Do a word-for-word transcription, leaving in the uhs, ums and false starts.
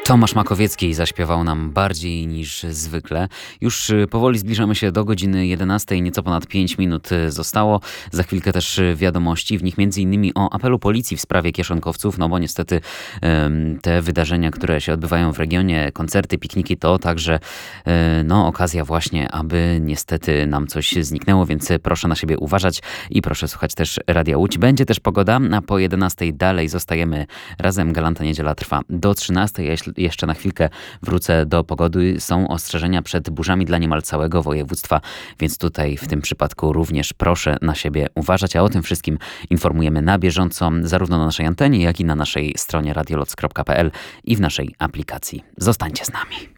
Tomasz Makowiecki zaśpiewał nam bardziej niż zwykle. Już powoli zbliżamy się do godziny jedenastej, nieco ponad pięć minut zostało. Za chwilkę też wiadomości, w nich między innymi o apelu policji w sprawie kieszonkowców, no bo niestety um, te wydarzenia, które się odbywają w regionie, koncerty, pikniki, to także um, no, okazja właśnie, aby niestety nam coś zniknęło, więc proszę na siebie uważać i proszę słuchać też Radia Łódź. Będzie też pogoda, a po jedenastej dalej zostajemy razem. Galanta Niedziela trwa do trzynastej. Jeszcze na chwilkę wrócę do pogody. Są ostrzeżenia przed burzami dla niemal całego województwa, więc tutaj w tym przypadku również proszę na siebie uważać, a o tym wszystkim informujemy na bieżąco, zarówno na naszej antenie, jak i na naszej stronie radioloc kropka p l i w naszej aplikacji. Zostańcie z nami.